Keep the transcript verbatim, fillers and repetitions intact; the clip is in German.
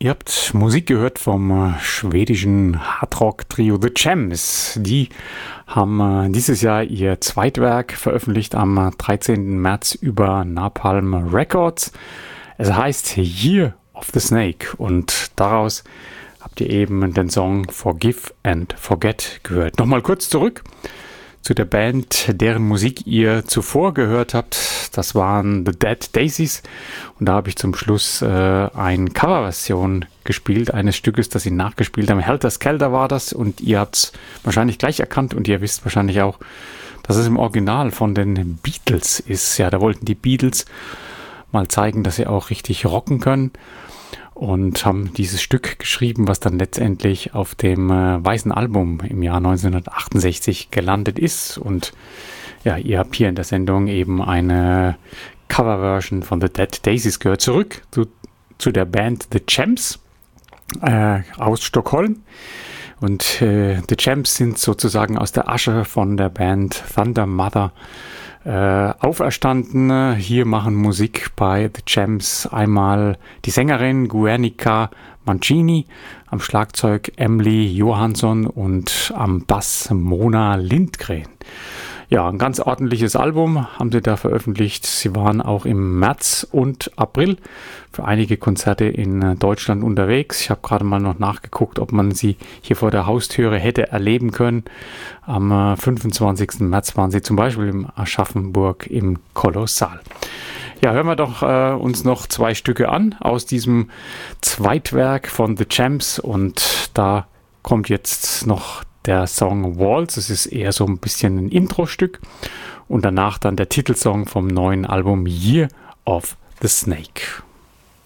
Ihr habt Musik gehört vom äh, schwedischen Hardrock-Trio The Champs. Die haben äh, dieses Jahr ihr Zweitwerk veröffentlicht am äh, dreizehnten März über Napalm Records. Es heißt Year of the Snake und daraus habt ihr eben den Song Forgive and Forget gehört. Nochmal kurz zurück zu der Band, deren Musik ihr zuvor gehört habt. Das waren The Dead Daisies und da habe ich zum Schluss äh, eine Coverversion gespielt, eines Stückes, das sie nachgespielt haben. Helter Skelter war das und ihr habt es wahrscheinlich gleich erkannt und ihr wisst wahrscheinlich auch, dass es im Original von den Beatles ist. Ja, da wollten die Beatles mal zeigen, dass sie auch richtig rocken können und haben dieses Stück geschrieben, was dann letztendlich auf dem äh, weißen Album im Jahr neunzehnhundertachtundsechzig gelandet ist. Und ja, ihr habt hier in der Sendung eben eine Coverversion von The Dead Daisies gehört. Zurück zu, zu der Band The Champs äh, aus Stockholm. Und äh, The Champs sind sozusagen aus der Asche von der Band Thunder Mother Äh, auferstanden. Hier machen Musik bei The Champs einmal die Sängerin Guernica Mancini, am Schlagzeug Emily Johansson und am Bass Mona Lindgren. Ja, ein ganz ordentliches Album haben sie da veröffentlicht. Sie waren auch im März und April für einige Konzerte in Deutschland unterwegs. Ich habe gerade mal noch nachgeguckt, ob man sie hier vor der Haustüre hätte erleben können. Am fünfundzwanzigsten März waren sie zum Beispiel in Aschaffenburg im Kolossal. Ja, hören wir doch äh, uns noch zwei Stücke an aus diesem Zweitwerk von The Champs und da kommt jetzt noch der Song Waltz. Es ist eher so ein bisschen ein Intro-Stück und danach dann der Titelsong vom neuen Album Year of the Snake.